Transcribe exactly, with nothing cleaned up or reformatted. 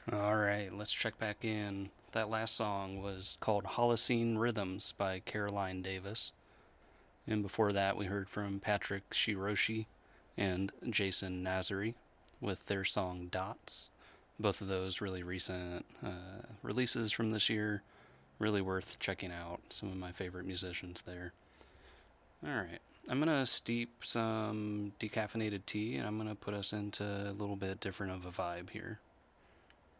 All right, let's check back in. That last song was called Holocene Rhythms by Caroline Davis. And before that, we heard from Patrick Shiroshi and Jason Nazari with their song Dots. Both of those really recent uh, releases from this year. Really worth checking out. Some of my favorite musicians there. All right. I'm going to steep some decaffeinated tea and I'm going to put us into a little bit different of a vibe here.